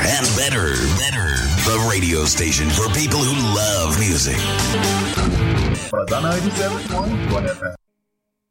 and better. The radio station for people who love music. Fazana 87.1 FM.